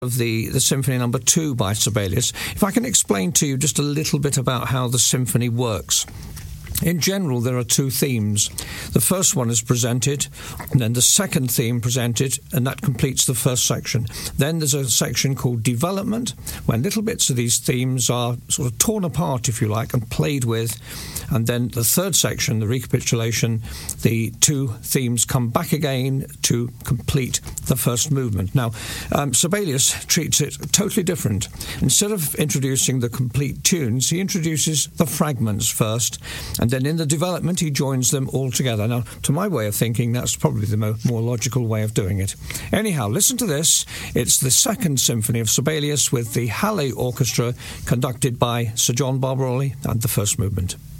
of the Symphony Number 2 by Sibelius. If I can explain to you just a little bit about how the symphony works. In general, there are two themes. The first one is presented, and then the second theme presented, and that completes the first section. Then there's a section called development, when little bits of these themes are sort of torn apart, if you like, and played with. And then the third section, the recapitulation, the two themes come back again to complete the first movement. Now, Sibelius treats it totally different. Instead of introducing the complete tunes, he introduces the fragments first, and then in the development he joins them all together. Now, to my way of thinking, that's probably the more logical way of doing it. Anyhow, listen to this. It's the second symphony of Sibelius with the Halle Orchestra, conducted by Sir John Barbirolli, and the first movement.